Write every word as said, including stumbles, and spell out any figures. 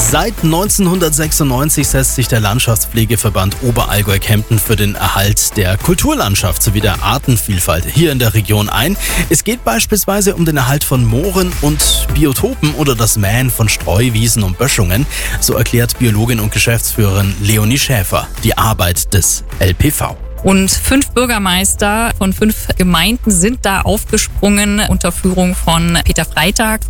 Seit neunzehnhundertsechsundneunzig setzt sich der Landschaftspflegeverband Oberallgäu-Kempten für den Erhalt der Kulturlandschaft sowie der Artenvielfalt hier in der Region ein. Es geht beispielsweise um den Erhalt von Mooren und Biotopen oder das Mähen von Streuwiesen und Böschungen. So erklärt Biologin und Geschäftsführerin Leonie Schäfer die Arbeit des L P V. Und fünf Bürgermeister von fünf Gemeinden sind da aufgesprungen unter Führung von Peter Freitag.